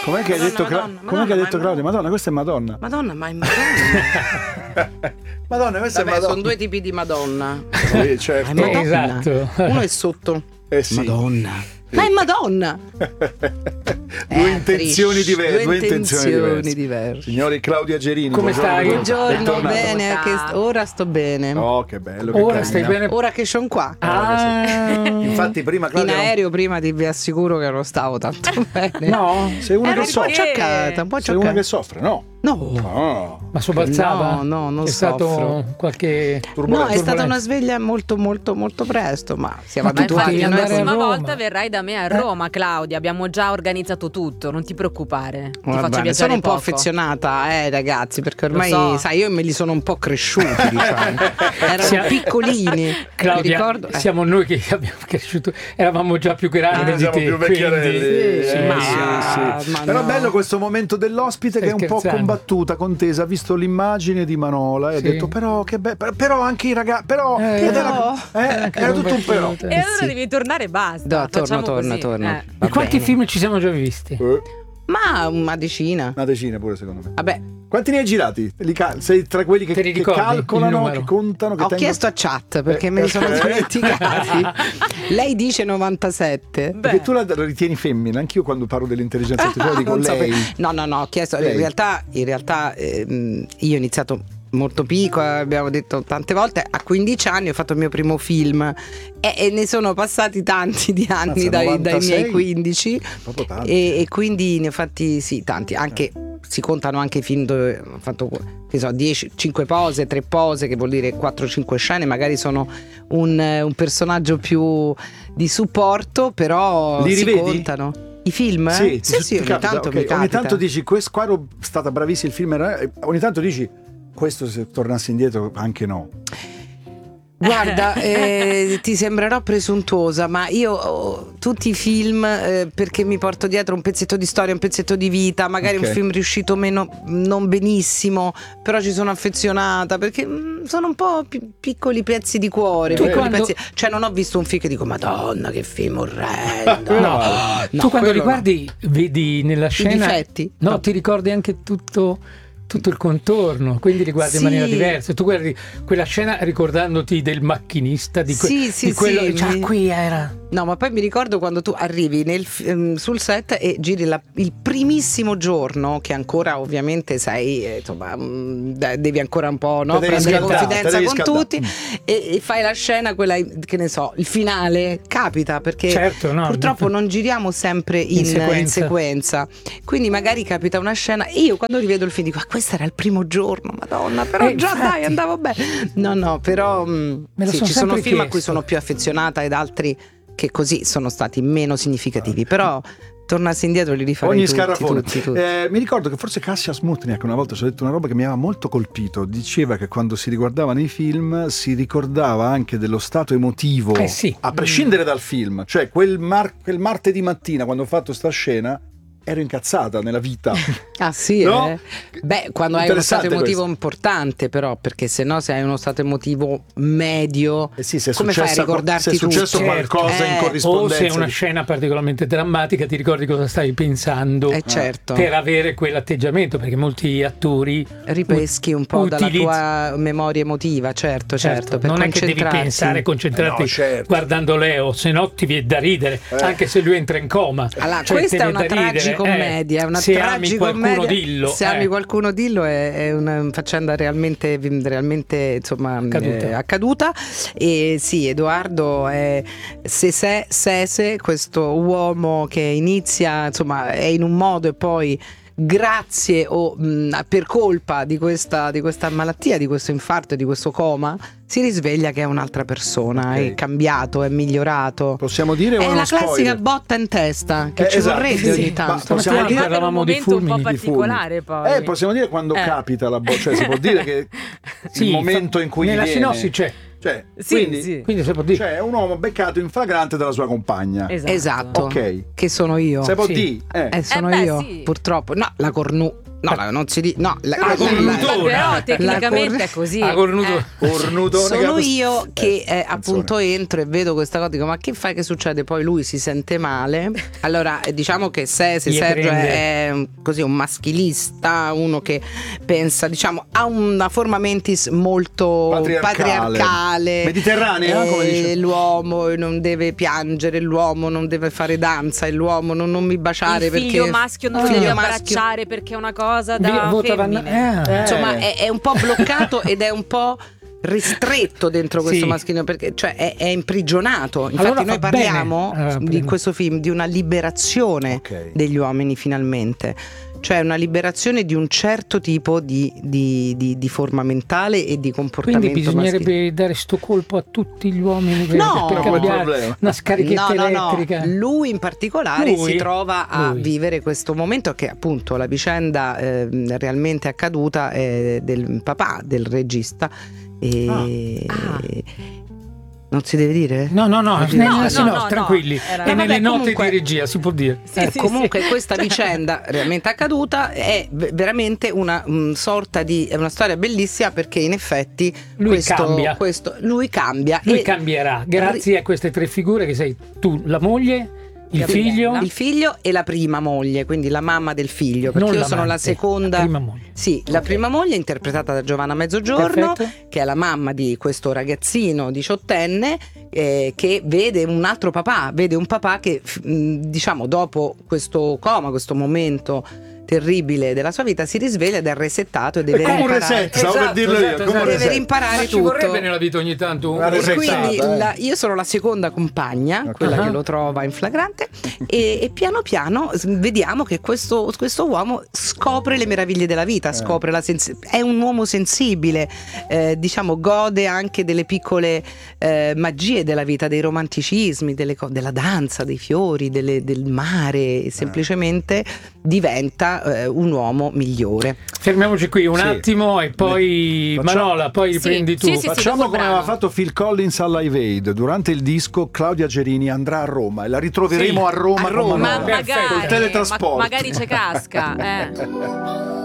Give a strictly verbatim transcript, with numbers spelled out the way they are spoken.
Com'è che hai detto, Madonna, Cla- com'è che hai detto Madonna, Claudia? Madonna, questa è Madonna. Madonna, ma è Madonna. Madonna, questa Vabbè, è Madonna. sono due tipi di Madonna. Sì, certo. È Madonna. Esatto. Uno è sotto. Eh sì. Madonna. Ma è Madonna. Due Eh, intenzioni Trish, diverse. due Due intenzioni diverse. diverse. Signori, Claudia Gerini. Come stai? Buongiorno, Bentornata. bene. Come Che sta? st- ora sto bene. Oh, che bello. Che Ora carina. stai bene? Ora che sono qua. Ah. Infatti, prima In Claudia. aereo prima ti vi assicuro che non stavo tanto bene. No? Sei una Ero che un po' soffre. accioccata, un po' Sei una accioccata. che soffre, no? No. No. Ma sobbalzava? No, no, non È stato soffro. qualche No, Turbolenza. è stata una sveglia molto molto molto presto, ma siamo Ma tu abituati devi La noi. andare a prossima Roma. volta verrai da me a Roma, Claudia. Abbiamo già organizzato tutto, non ti preoccupare. Ti Va faccio bene, viaggiare sono un po' poco. affezionata, eh, ragazzi, perché ormai, so. sai, io me li sono un po' cresciuti, diciamo. Erano Sia- piccolini. Claudia, Mi ricordo, eh. siamo noi che abbiamo cresciuto, eravamo già più grandi Ah, di siamo te, più quindi- vecchiarelli. sì, Eh, ma- sì, sì. ma Però no. bello questo momento dell'ospite che Stai è un po' scherzando? combattuta, contesa. Ha visto l'immagine di Manola e Sì. ha detto però che bello. Però anche i ragazzi. Però, Eh, ed però- era, eh, era tutto un però. combattuta. E allora sì. devi tornare e basta. No, torno, Facciamo torno, così. torno. Eh. Va E quanti bene. film ci siamo già visti? Eh, Ma una decina. Una decina pure secondo me. Vabbè, Quanti ne hai girati? Li cal- sei tra quelli che, Te li che ricordi il calcolano, numero? che contano, che ho tengono- chiesto a chat perché Eh, me li sono eh. dimenticati. Lei dice novantasette. Perché tu la ritieni femmina, anch'io quando parlo dell'intelligenza artificiale dico Non so lei. per- No, no, no, ho chiesto. Lei. In realtà, in realtà ehm, io ho iniziato molto piccola, abbiamo detto tante volte, a quindici anni ho fatto il mio primo film e, e ne sono passati tanti di anni Mazza, dai, dai novantasei? miei quindici Proprio tanti. e, e quindi ne ho fatti sì tanti, anche si contano anche i film dove ho fatto che so dieci, cinque pose, tre pose, che vuol dire quattro cinque scene, magari sono un, un personaggio più di supporto, però Li si rivedi? contano. I film? Sì, sì, ti- sì, ti ogni capita, tanto ok. mi Ogni capita. tanto dici, questo qua ero stata bravissima, il film era... e ogni tanto dici, questo se tornassi indietro anche no. Guarda, eh, ti sembrerò presuntuosa, ma io ho tutti i film eh, perché mi porto dietro un pezzetto di storia, un pezzetto di vita, magari Ok. un film riuscito meno, non benissimo, però ci sono affezionata perché mm, sono un po' pi- piccoli pezzi di cuore. Tu piccoli quando- pezzi- Cioè, non ho visto un film che dico, Madonna, che film orrendo. No, No, tu quando quello riguardi, vedi nella scena. difetti? No, No. ti ricordi anche tutto. Tutto il contorno, quindi li guardi Sì. in maniera diversa. Tu guardi quella scena ricordandoti del macchinista, di, que- Sì, sì, di quello. sì, Cioè, mi- qui era. No, ma poi mi ricordo quando tu arrivi nel, fi- ehm, sul set e giri la- il primissimo giorno, che ancora ovviamente sei, eh, insomma, mm, de- devi ancora un po' no, Te devi prendere scaldare, te confidenza devi con scaldare. tutti e, e fai la scena, quella, che ne so, il finale, capita perché Certo, no, purtroppo non giriamo sempre in, in sequenza. in sequenza, quindi magari capita una scena e io quando rivedo il film dico, ah, questo era il primo giorno, Madonna, però Eh, già infatti. dai, andavo bene. No, no, però mm, Me lo sì, son ci sono sempre film a cui chiesto. sono più affezionata ed altri che così sono stati meno significativi, però tornassi indietro li rifarei Ogni tutti, scarafone. tutti, tutti. Eh, mi ricordo che forse Kasia Smutniak una volta ci ha detto una roba che mi aveva molto colpito. Diceva che quando si riguardavano i film si ricordava anche dello stato emotivo, Eh sì. a prescindere dal film. Cioè quel, mar- quel martedì mattina quando ho fatto sta scena ero incazzata nella vita. Ah sì, No? eh? Beh, quando hai uno stato Interessante emotivo questo. importante, però, perché se no se hai uno stato emotivo medio, Eh sì, se è come fai a successa- ricordarti se è successo tutto? qualcosa in Eh, O corrispondenza se è una di- scena particolarmente drammatica, ti ricordi cosa stai pensando Eh, certo. per avere quell'atteggiamento, perché molti attori ripeschi un po' dalla utilizz- tua memoria emotiva, certo, certo, per non è che devi concentrarsi. pensare, concentrarti Eh no, certo. guardando Leo, se no ti viene da ridere, Eh. anche se lui entra in coma. Allora, Cioè, questa te è viene una da ridere. tragicommedia, Eh, è una se ami qualcuno tragicommedia. dillo. Se eh. ami qualcuno dillo è, è una faccenda realmente, realmente insomma, Accaduta. eh, accaduta. E sì, Edoardo è Sese, Sese, questo uomo che inizia, insomma, è in un modo e poi grazie o mh, per colpa di questa, di questa malattia, di questo infarto e di questo coma, si risveglia che è un'altra persona, Ok. è cambiato, è migliorato. Possiamo dire o È uno la classica spoiler? botta in testa che Eh, ci esatto, vorrebbe sì, ogni sì. tanto. Ma possiamo Stamattina dire- È un parlavamo di momento un po' fulmini, di particolare poi. Eh, possiamo dire quando Eh. capita la bo- cioè si può dire che Sì, il momento in cui nella viene- sinossi c'è, cioè, Sì, quindi, sì. quindi si può dire. cioè è un uomo beccato in flagrante dalla sua compagna. Esatto. Esatto. Ok. Che sono io. Se può Sì. dire, eh. Eh, sono Eh beh, io, sì. purtroppo. No, la cornu No, la- non si di- no, la, Ah, la- cornutone. Però la- tecnicamente la- è così. Ah, cornuto. Eh. Cornutone Sono capo- io che Eh, eh, appunto entro e vedo questa cosa, dico ma che fai, che succede? Poi lui si sente male. Allora eh, diciamo che se, se Gli Sergio prende- è un- così un maschilista, uno che pensa, diciamo, ha una forma mentis molto Patriarcale. patriarcale, Mediterranea, eh, come dice. l'uomo non deve piangere, l'uomo non deve fare danza, l'uomo non, non mi baciare Il figlio perché maschio non il lo devi figlio maschio- abbracciare perché è una cosa Vi- da vota Van- femmine. eh. insomma è, è un po' bloccato ed è un po' ristretto dentro questo Sì. maschilino, perché cioè è, è imprigionato. Infatti Allora noi fa parliamo bene. Allora, di prima. questo film di una liberazione Ok. degli uomini finalmente, cioè una liberazione di un certo tipo di, di, di, di forma mentale e di comportamento Quindi bisognerebbe maschile. dare sto colpo a tutti gli uomini per, No! per Quel cambiare problema. una scarichetta No, no, no. elettrica. Lui in particolare Lui? si trova a Lui. vivere questo momento che appunto la vicenda eh, realmente accaduta è del papà del regista e Ah. non si deve dire? No, no, no, nel- no, sì, no, no, no, tranquilli. era- È Eh, vabbè, nelle note comunque- di regia, si può dire. Sì, Eh, sì, comunque sì. questa vicenda realmente accaduta è v- veramente una mm, sorta di è una storia bellissima, perché in effetti Lui questo, cambia. questo- lui cambia Lui e cambierà grazie a queste tre figure che sei tu, la moglie, il La figlio, bella. il figlio e la prima moglie, quindi la mamma del figlio, perché non io sono la l'amante, seconda la prima moglie. Sì, la prima moglie interpretata da Giovanna Mezzogiorno, Perfetto. che è la mamma di questo ragazzino diciottenne eh, che vede un altro papà, vede un papà che f- mh, diciamo dopo questo coma, questo momento terribile della sua vita, si risveglia ed è resettato e deve È come un rimparare, reset, stavo per dirlo io, esatto, come un esatto. deve reset. rimparare Ma ci tutto. vorrebbe nella vita ogni tanto un Una E resettata, quindi eh. la- io sono la seconda compagna, Ok. quella Ah. che lo trova in flagrante, e, e piano piano s- vediamo che questo, questo uomo scopre le meraviglie della vita, scopre la sens- è un uomo sensibile, eh, diciamo gode anche delle piccole eh, magie della vita, dei romanticismi, delle co- della danza, dei fiori, delle- del mare, e semplicemente diventa eh, un uomo migliore. Fermiamoci qui un Sì. attimo e poi Facciamo- Manola, poi Sì, riprendi tu. sì, sì, Facciamo dopo il come brano. aveva fatto Phil Collins alla Live Aid. Durante il disco Claudia Gerini andrà a Roma e la ritroveremo Sì, a Roma, a Roma. con Ma Manola. Perfetto. magari, Col teletrasporto. ma- magari c'è casca. Eh.